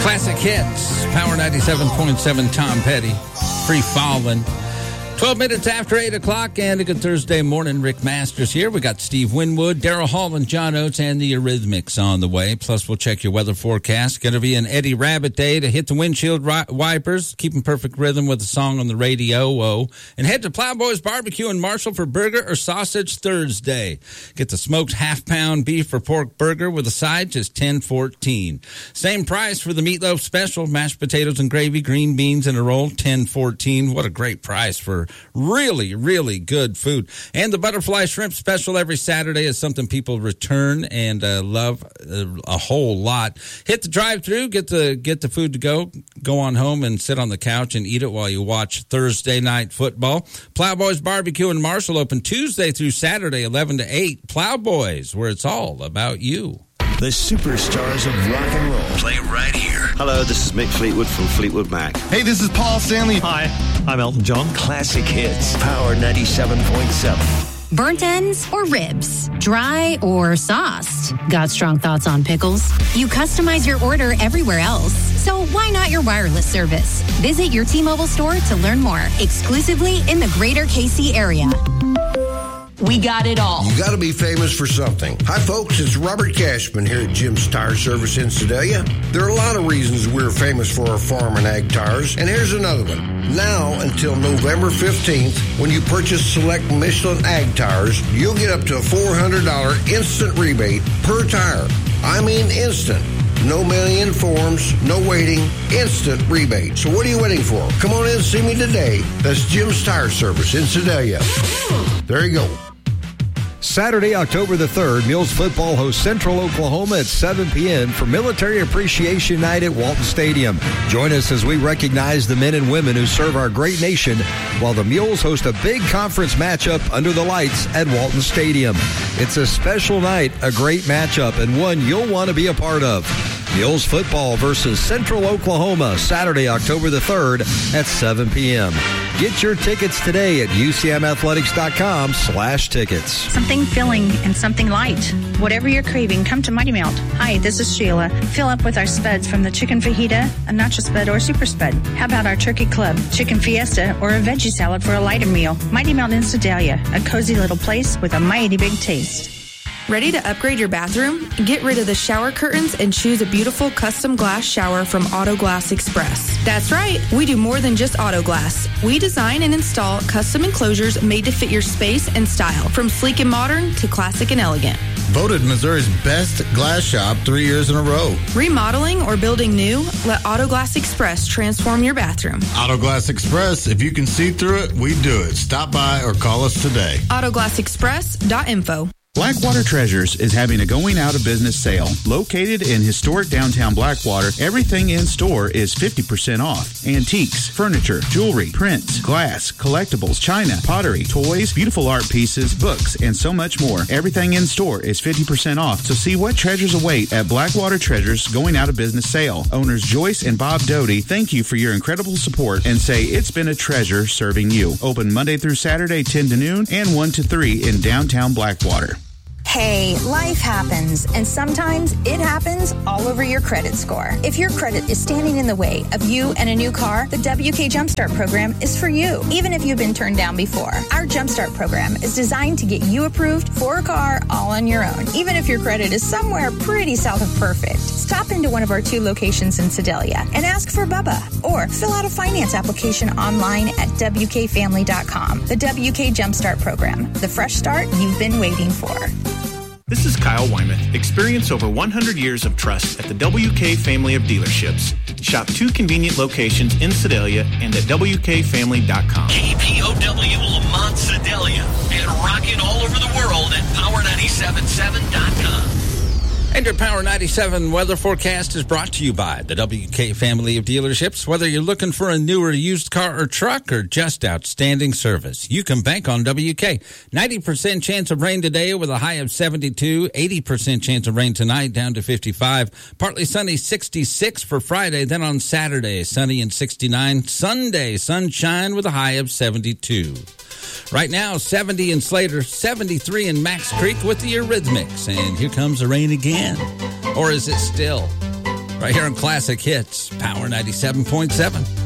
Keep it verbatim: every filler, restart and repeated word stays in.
Classic hits. Power ninety-seven point seven, Tom Petty. Free Fallin'. twelve minutes after eight o'clock, and a good Thursday morning. Rick Masters here. We got Steve Winwood, Daryl Hall, and John Oates, and the Eurythmics on the way. Plus, we'll check your weather forecast. Going to be an Eddie Rabbit day to hit the windshield ri- wipers, keep in perfect rhythm with a song on the radio. Whoa. And head to Plowboys Barbecue in Marshall for burger or sausage Thursday. Get the smoked half-pound beef or pork burger with a side, just ten fourteen. Same price for the meatloaf special, mashed potatoes and gravy, green beans and a roll, ten fourteen. What a great price for really, really good food. And the butterfly shrimp special every Saturday is something people return and uh, love a, a whole lot. Hit the drive-thru, get the get the food to go, go on home and sit on the couch and eat it while you watch Thursday night football. Plowboys Barbecue in Marshall open Tuesday through Saturday, eleven to eight. Plowboys, where it's all about you. The superstars of rock and roll play right here. Hello, this is Mick Fleetwood from Fleetwood Mac. Hey, this is Paul Stanley. Hi, I'm Elton John. Classic hits. Power ninety-seven point seven. Burnt ends or ribs? Dry or sauced? Got strong thoughts on pickles? You customize your order everywhere else, so why not your wireless service? Visit your T-Mobile store to learn more, exclusively in the greater K C area. We got it all. You got to be famous for something. Hi, folks. It's Robert Cashman here at Jim's Tire Service in Sedalia. There are a lot of reasons we're famous for our farm and ag tires, and here's another one. Now until November fifteenth, when you purchase select Michelin ag tires, you'll get up to a four hundred dollars instant rebate per tire. I mean instant. No mailing in forms, no waiting, instant rebate. So what are you waiting for? Come on in and see me today. That's Jim's Tire Service in Sedalia. There you go. Saturday, October the third, Mules football hosts Central Oklahoma at seven p.m. for Military Appreciation Night at Walton Stadium. Join us as we recognize the men and women who serve our great nation while the Mules host a big conference matchup under the lights at Walton Stadium. It's a special night, a great matchup, and one you'll want to be a part of. Mules football versus Central Oklahoma, Saturday, October the third at seven p.m. Get your tickets today at U C M athletics dot com slash tickets. Something filling and something light. Whatever you're craving, come to Mighty Melt. Hi, this is Sheila. Fill up with our spuds from the chicken fajita, a nacho spud, or super spud. How about our turkey club, chicken fiesta, or a veggie salad for a lighter meal? Mighty Melt in Sedalia, a cozy little place with a mighty big taste. Ready to upgrade your bathroom? Get rid of the shower curtains and choose a beautiful custom glass shower from Auto Glass Express. That's right, we do more than just auto glass. We design and install custom enclosures made to fit your space and style, from sleek and modern to classic and elegant. Voted Missouri's best glass shop three years in a row. Remodeling or building new? Let Auto Glass Express transform your bathroom. Auto Glass Express, if you can see through it, we do it. Stop by or call us today. auto glass express dot info. Blackwater Treasures is having a going out of business sale. Located in historic downtown Blackwater, everything in store is fifty percent off. Antiques, furniture, jewelry, prints, glass, collectibles, china, pottery, toys, beautiful art pieces, books, and so much more. Everything in store is fifty percent off. So see what treasures await at Blackwater Treasures going out of business sale. Owners Joyce and Bob Doty thank you for your incredible support and say it's been a treasure serving you. Open Monday through Saturday, ten to noon and one to three in downtown Blackwater. Hey, life happens, and sometimes it happens all over your credit score. If your credit is standing in the way of you and a new car, the W K Jumpstart program is for you, even if you've been turned down before. Our Jumpstart program is designed to get you approved for a car all on your own, even if your credit is somewhere pretty south of perfect. Stop into one of our two locations in Sedalia and ask for Bubba, or fill out a finance application online at W K family dot com. The W K Jumpstart program, the fresh start you've been waiting for. This is Kyle Wyman. Experience over one hundred years of trust at the W K family of dealerships. Shop two convenient locations in Sedalia and at W K family dot com. K P O W Lamont Sedalia and rocking all over the world at power nine seven seven dot com. And your Power ninety-seven weather forecast is brought to you by the W K family of dealerships. Whether you're looking for a newer used car or truck or just outstanding service, you can bank on W K. ninety percent chance of rain today with a high of seventy-two. eighty percent chance of rain tonight down to fifty-five. Partly sunny, sixty-six for Friday. Then on Saturday, sunny and sixty-nine. Sunday, sunshine with a high of seventy-two. Right now, seventy in Slater, seventy-three in Max Creek with the Eurythmics. And here comes the rain again. Or is it still? right here on Classic Hits, Power ninety-seven point seven.